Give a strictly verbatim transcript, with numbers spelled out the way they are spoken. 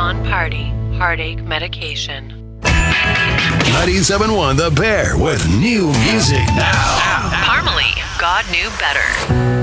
non-party heartache medication. ninety-seven point one The Bear with new music now. Parmalee, God Knew Better.